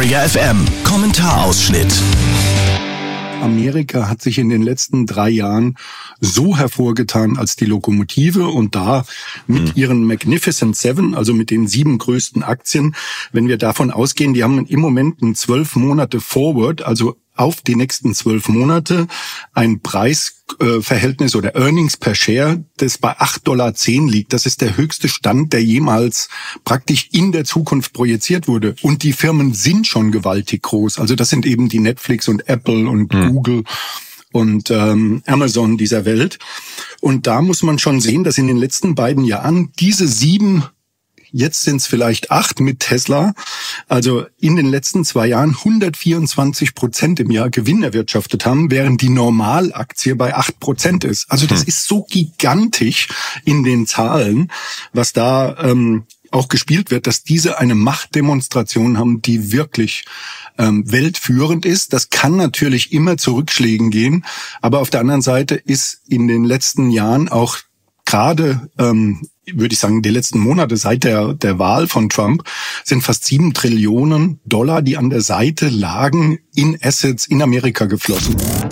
Träger FM. Kommentarausschnitt. Amerika hat sich in den letzten 3 Jahren so hervorgetan als die Lokomotive und da mit ihren Magnificent Seven, also mit den 7 größten Aktien, wenn wir davon ausgehen, die haben im Moment ein 12 Monate Forward, also auf die nächsten 12 Monate ein Preisverhältnis oder Earnings per Share, das bei $8,10 liegt. Das ist der höchste Stand, der jemals praktisch in der Zukunft projiziert wurde. Und die Firmen sind schon gewaltig groß. Also das sind eben die Netflix und Apple und Google und Amazon dieser Welt. Und da muss man schon sehen, dass in den letzten beiden Jahren diese 7, jetzt sind es vielleicht 8 mit Tesla, also in den letzten 2 Jahren 124% im Jahr Gewinn erwirtschaftet haben, während die Normalaktie bei 8% ist. Also das ist so gigantisch in den Zahlen, was da auch gespielt wird, dass diese eine Machtdemonstration haben, die wirklich weltführend ist. Das kann natürlich immer zu Rückschlägen gehen, aber auf der anderen Seite ist in den letzten Jahren auch gerade, würde ich sagen, die letzten Monate seit der Wahl von Trump sind fast $7 Trillionen, die an der Seite lagen, in Assets in Amerika geflossen.